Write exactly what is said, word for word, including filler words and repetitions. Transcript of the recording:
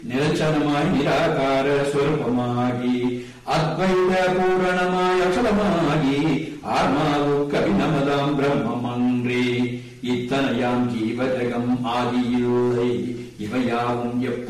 நிரச்சனமாய் நிராகார ஸ்வரூபமாகி அத்வைத பூரணமாய் அச்சலமாகி ஆத்மாவுக்கு அபிநமதாம் பிரம்மமன்றே இத்தனையாம் ஜீவஜகம் ஆதியில்லை இவையாவும் எப்ப